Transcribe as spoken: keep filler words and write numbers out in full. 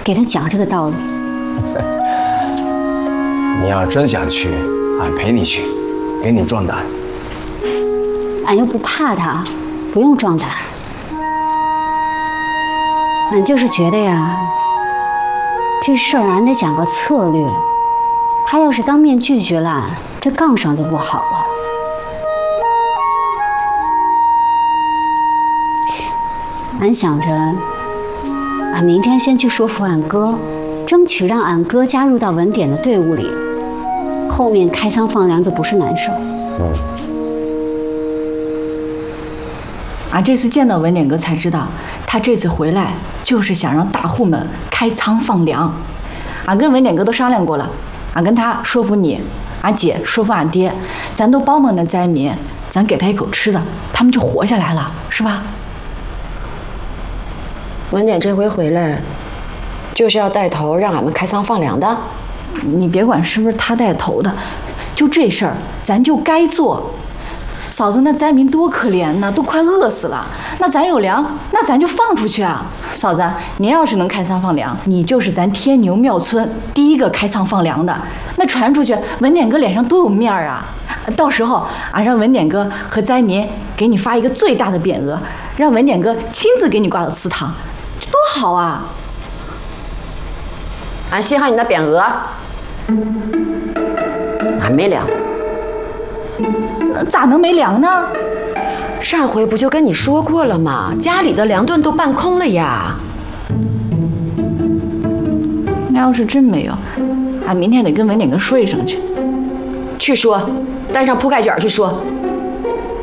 给他讲这个道理。 你要真想去，俺陪你去，给你壮胆。 俺又不怕他，不用壮胆。俺就是觉得呀，这事儿俺得讲个策略。他要是当面拒绝了俺，这杠上就不好了。俺想着，俺明天先去说服俺哥，争取让俺哥加入到文典的队伍里，后面开仓放粮就不是难事儿。 嗯。 俺这次见到文典哥才知道，他这次回来就是想让大户们开仓放粮。俺跟文典哥都商量过了，俺跟他说服你，俺姐说服俺爹，咱都帮帮那灾民，咱给他一口吃的，他们就活下来了，是吧？ 文典这回回来，就是要带头让俺们开仓放粮的。 你别管是不是他带头的，就这事儿，咱就该做。嫂子，那灾民多可怜呐，都快饿死了。那咱有粮，那咱就放出去啊！嫂子，您要是能开仓放粮，你就是咱天牛庙村第一个开仓放粮的。那传出去，文典哥脸上多有面儿啊！到时候俺让文典哥和灾民给你发一个最大的匾额，让文典哥亲自给你挂到祠堂，这多好啊！ 俺稀罕你那匾额，俺没粮。 咋能没粮呢？ 上回不就跟你说过了吗？家里的粮盾都办空了呀。 那要是真没有，俺明天得跟文典哥说一声去。 去说，带上铺盖卷去说。